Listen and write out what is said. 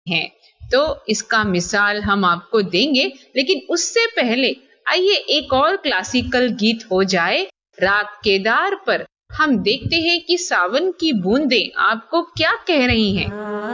हैं। तो इसका मिसाल हम आपको देंगे, लेकिन उससे पहले आइए एक और क्लासिकल गीत हो जाए। राग केदार पर हम देखते हैं कि सावन की बूंदें आपको क्या कह रही हैं।